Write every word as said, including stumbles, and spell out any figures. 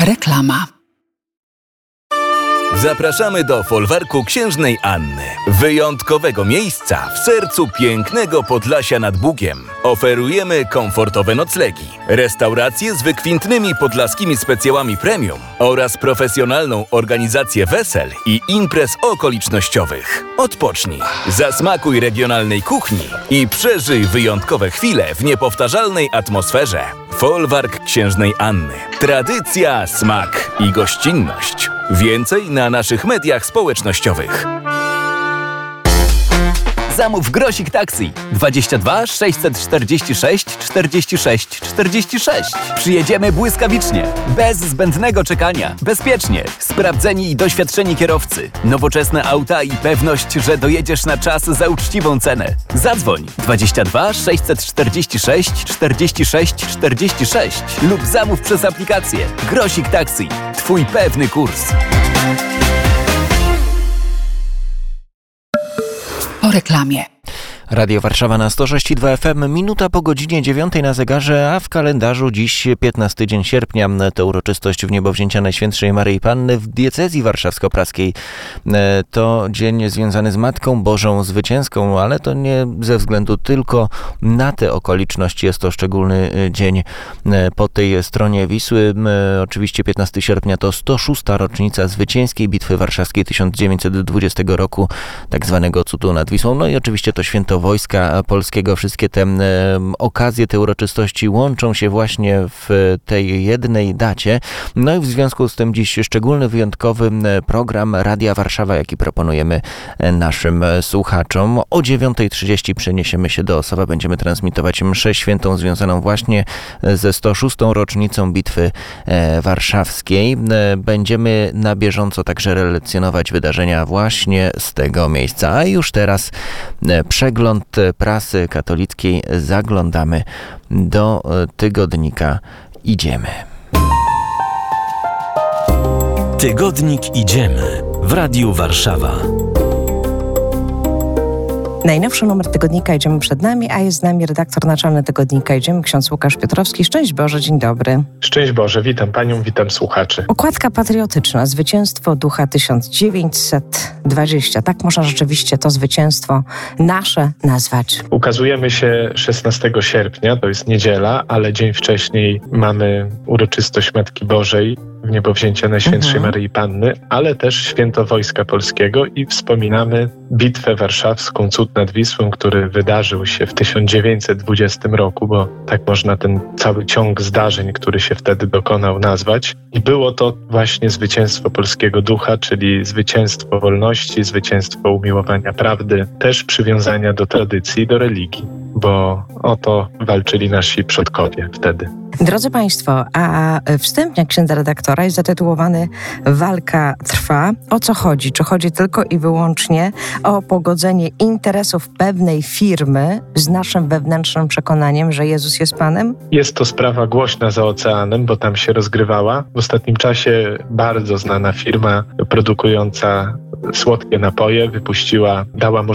Reklama. Zapraszamy do folwarku Księżnej Anny. Wyjątkowego miejsca w sercu pięknego Podlasia nad Bugiem. Oferujemy komfortowe noclegi, restauracje z wykwintnymi podlaskimi specjałami premium oraz profesjonalną organizację wesel i imprez okolicznościowych. Odpocznij, zasmakuj regionalnej kuchni i przeżyj wyjątkowe chwile w niepowtarzalnej atmosferze. Folwark Księżnej Anny. Tradycja, smak i gościnność. Więcej na naszych mediach społecznościowych. Zamów Grosik Taxi dwadzieścia dwa sześćset czterdzieści sześć czterdzieści sześć czterdzieści sześć. Przyjedziemy błyskawicznie, bez zbędnego czekania, bezpiecznie. Sprawdzeni i doświadczeni kierowcy, nowoczesne auta i pewność, że dojedziesz na czas za uczciwą cenę. Zadzwoń dwadzieścia dwa sześćset czterdzieści sześć czterdzieści sześć czterdzieści sześć lub zamów przez aplikację. Grosik Taxi. Twój pewny kurs. Po reklamie. Radio Warszawa na sto sześć i dwa F M, minuta po godzinie dziewiątej na zegarze, a w kalendarzu dziś piętnasty dzień sierpnia. To uroczystość wniebowzięcia Najświętszej Maryi Panny w diecezji warszawsko-praskiej. To dzień związany z Matką Bożą Zwycięską, ale to nie ze względu tylko na tę okoliczność. Jest to szczególny dzień po tej stronie Wisły. Oczywiście piętnastego sierpnia to sto szósta rocznica zwycięskiej Bitwy Warszawskiej tysiąc dziewięćset dwudziestego roku, tak zwanego cudu nad Wisłą. No i oczywiście to święto Wojska Polskiego. Wszystkie te e, okazje, te uroczystości łączą się właśnie w tej jednej dacie. No i w związku z tym dziś szczególny, wyjątkowy program Radia Warszawa, jaki proponujemy naszym słuchaczom. O dziewiątej trzydzieści przeniesiemy się do Osowa. Będziemy transmitować mszę świętą związaną właśnie ze sto szóstą rocznicą Bitwy e, Warszawskiej. E, będziemy na bieżąco także relacjonować wydarzenia właśnie z tego miejsca. A już teraz e, przegląd prasy katolickiej. Zaglądamy do tygodnika Idziemy. Tygodnik Idziemy w Radiu Warszawa. Najnowszy numer tygodnika Idziemy przed nami, a jest z nami redaktor naczelny tygodnika Idziemy, ksiądz Łukasz Piotrowski. Szczęść Boże, dzień dobry. Szczęść Boże, witam Panią, witam słuchaczy. Okładka patriotyczna, zwycięstwo ducha tysiąc dziewięćset dwadzieścia. Tak można rzeczywiście to zwycięstwo nasze nazwać. Ukazujemy się szesnastego sierpnia, to jest niedziela, ale dzień wcześniej mamy uroczystość Matki Bożej, wniebowzięcia Najświętszej mhm. Maryi Panny, ale też święto Wojska Polskiego i wspominamy Bitwę Warszawską, cud nad Wisłą, który wydarzył się w tysiąc dziewięćset dwudziestym roku, bo tak można ten cały ciąg zdarzeń, który się wtedy dokonał, nazwać. I było to właśnie zwycięstwo polskiego ducha, czyli zwycięstwo wolności, zwycięstwo umiłowania prawdy, też przywiązania do tradycji, do religii, bo o to walczyli nasi przodkowie wtedy. Drodzy Państwo, a wstępnie księdza redaktora jest zatytułowany Walka trwa. O co chodzi? Czy chodzi tylko i wyłącznie o pogodzenie interesów pewnej firmy z naszym wewnętrznym przekonaniem, że Jezus jest Panem? Jest to sprawa głośna za oceanem, bo tam się rozgrywała. W ostatnim czasie bardzo znana firma produkująca słodkie napoje wypuściła, dała